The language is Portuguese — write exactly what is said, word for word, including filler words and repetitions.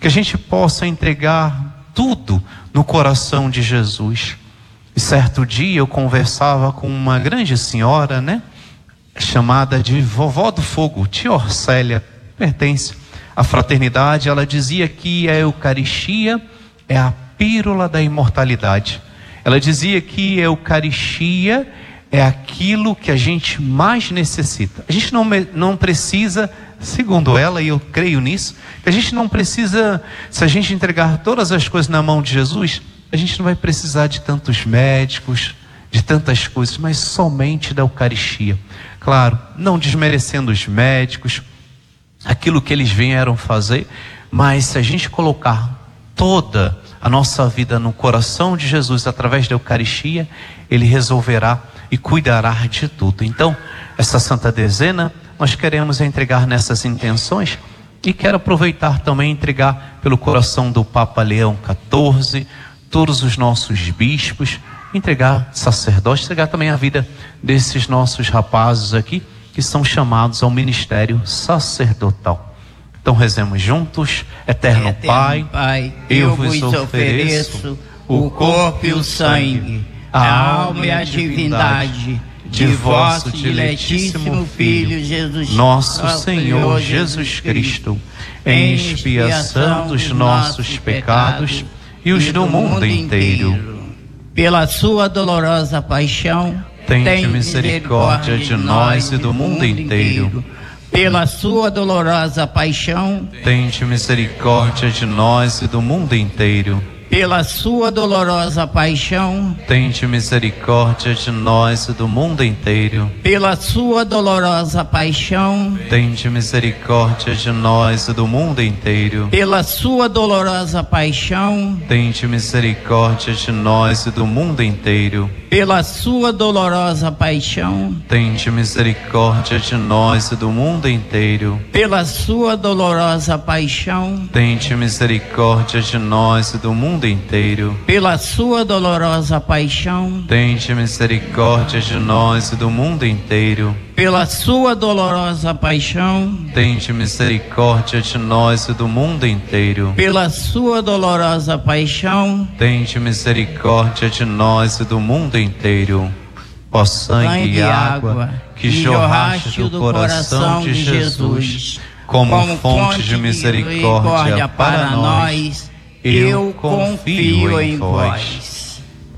que a gente possa entregar tudo no coração de Jesus. E certo dia eu conversava com uma grande senhora, né? Chamada de Vovó do Fogo, tia Orcélia, pertence à fraternidade. Ela dizia que a Eucaristia é a pílula da imortalidade. Ela dizia que a Eucaristia é aquilo que a gente mais necessita. A gente não, não precisa, segundo ela, e eu creio nisso, que a gente não precisa, se a gente entregar todas as coisas na mão de Jesus, a gente não vai precisar de tantos médicos, de tantas coisas, mas somente da Eucaristia. Claro, não desmerecendo os médicos, aquilo que eles vieram fazer, mas se a gente colocar toda a nossa vida no coração de Jesus através da Eucaristia, Ele resolverá e cuidará de tudo. Então, essa Santa Dezena, nós queremos entregar nessas intenções e quero aproveitar também e entregar pelo coração do Papa Leão quatorze, todos os nossos bispos, entregar sacerdotes, entregar também a vida desses nossos rapazes aqui que são chamados ao ministério sacerdotal. Então rezemos juntos. Eterno, Eterno Pai, Pai, eu vos ofereço o corpo e o sangue, a alma e a divindade de vosso diletíssimo Filho Jesus, nosso Senhor Jesus Cristo, em expiação dos nossos pecados e os do mundo inteiro. Pela sua dolorosa paixão, tende misericórdia de nós e do mundo inteiro. Pela sua dolorosa paixão, tende misericórdia de nós e do mundo inteiro. Pela sua dolorosa paixão, tende misericórdia de nós e do mundo inteiro. Pela sua dolorosa paixão, tende misericórdia de nós e do mundo inteiro. Pela sua dolorosa paixão, tende misericórdia de nós e do mundo inteiro. Pela sua dolorosa paixão, tende misericórdia de nós e do mundo inteiro. Pela sua dolorosa paixão, tende misericórdia de nós e do mundo inteiro. Pela sua dolorosa paixão, tende misericórdia de nós e do mundo inteiro. Pela sua dolorosa paixão, tende misericórdia de nós e do mundo inteiro. Pela sua dolorosa paixão, tende misericórdia de nós e do mundo inteiro. Ó sangue e água que jorraste do coração de Jesus, como fonte de misericórdia para nós, eu confio em vós.